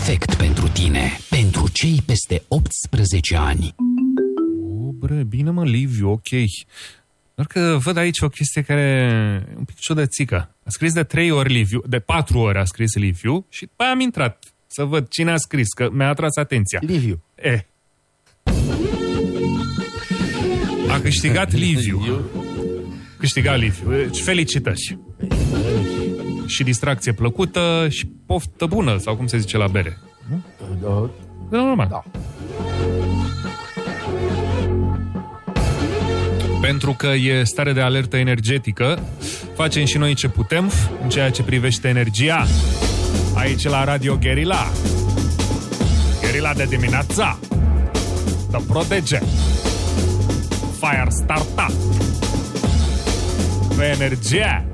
Perfect pentru tine, pentru cei peste 18 ani. Bre, bine mă, Liviu, ok. Doar că văd aici o chestie care e un pic ciudățică. A scris de 3 ori Liviu, de 4 ori a scris Liviu și după aia am intrat să văd cine a scris, că mi-a atras atenția. Liviu. A câștigat Liviu. Câștigat Liviu. Deci, felicitări. Și distracție plăcută și poftă bună, sau cum se zice la bere. Da, normal. Da. Pentru că e stare de alertă energetică, facem și noi ce putem în ceea ce privește energia. Aici la Radio Guerilla. Guerilla de dimineața. The Protege. Fire Startup. Pe energie.